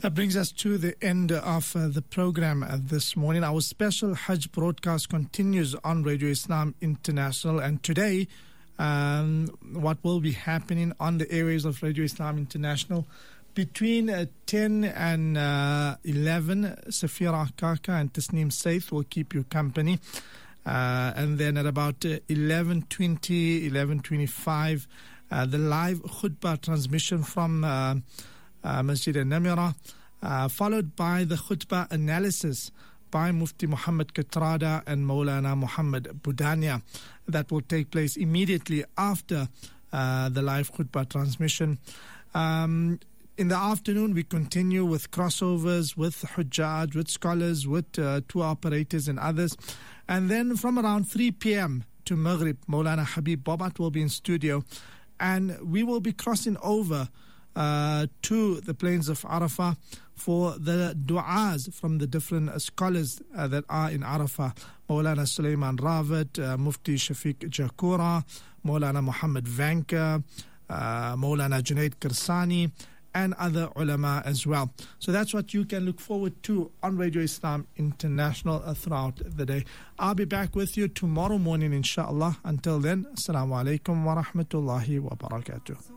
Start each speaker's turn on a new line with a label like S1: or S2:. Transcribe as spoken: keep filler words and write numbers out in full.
S1: That brings us to the end of uh, the program uh, this morning. Our special Hajj broadcast continues on Radio Islam International, and today um, what will be happening on the airwaves of Radio Islam International between uh, ten and uh, eleven, Safira Kaka and Tasneem Saif will keep you company. Uh, and then at about uh, eleven twenty, eleven twenty-five, uh, the live khutbah transmission from uh, uh, Masjid al-Namira, uh, followed by the khutbah analysis by Mufti Muhammad Katrada and Maulana Muhammad Budania. That will take place immediately after uh, the live khutbah transmission. Um, In the afternoon, we continue with crossovers, with Hujjaj, with scholars, with uh, tour operators and others. And then from around three p.m. to Maghrib, Maulana Habib Bobat will be in studio. And we will be crossing over uh, to the plains of Arafah for the du'as from the different uh, scholars uh, that are in Arafah. Maulana Sulaiman Rawat, uh, Mufti Shafiq Jakura, Maulana Muhammad Vanka, uh, Maulana Junaid Kirsani, and other ulama as well. So that's what you can look forward to on Radio Islam International uh, throughout the day. I'll be back with you tomorrow morning, inshallah. Until then, Assalamu alaikum wa rahmatullahi wa barakatuh.